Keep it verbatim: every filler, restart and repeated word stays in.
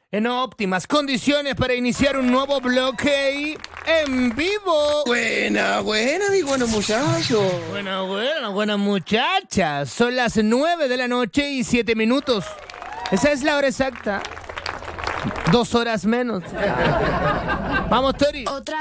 en óptimas condiciones para iniciar un nuevo bloque en vivo. Buena, buena, mi buenos muchachos. Buena, buena, buenas muchachas. Son las nueve de la noche y siete minutos. Esa es la hora exacta. Dos horas menos. Vamos, Tori. Otra